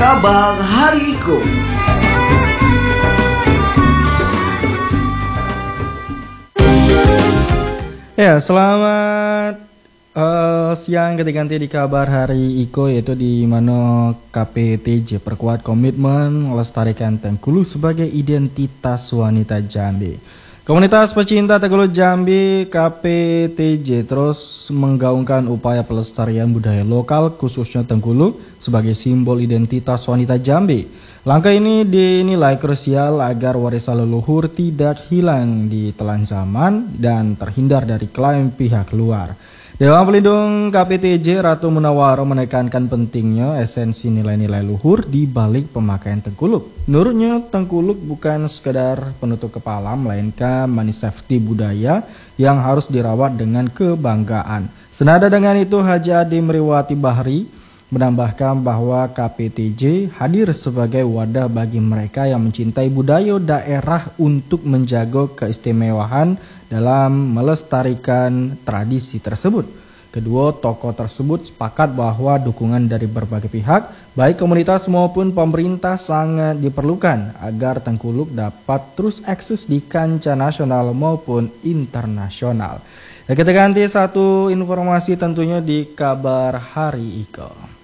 Kabar Hari Iko. Ya, selamat siang ketika nanti di Kabar Hari Iko, yaitu di mana KPTJ perkuat komitmen melestarikan Tengkulu sebagai identitas wanita Jambi. Komunitas pecinta Tengkulu Jambi KPTJ terus menggaungkan upaya pelestarian budaya lokal khususnya Tengkulu sebagai simbol identitas wanita Jambi. Langkah ini dinilai krusial agar warisan leluhur tidak hilang di telan zaman dan terhindar dari klaim pihak luar. Dewan Pelindung KPTJ Ratu Munawaro menekankan pentingnya esensi nilai-nilai luhur di balik pemakaian tengkuluk. Menurutnya, tengkuluk bukan sekedar penutup kepala, melainkan manifestasi budaya yang harus dirawat dengan kebanggaan. Senada dengan itu, Haji Adi Meriwati Bahri menambahkan bahwa KPTJ hadir sebagai wadah bagi mereka yang mencintai budaya daerah untuk menjaga keistimewaan dalam melestarikan tradisi tersebut. Kedua tokoh tersebut sepakat bahwa dukungan dari berbagai pihak, baik komunitas maupun pemerintah sangat diperlukan agar Tengkuluk dapat terus eksis di kancah nasional maupun internasional. Kita ganti satu informasi tentunya di Kabar Hari Iko.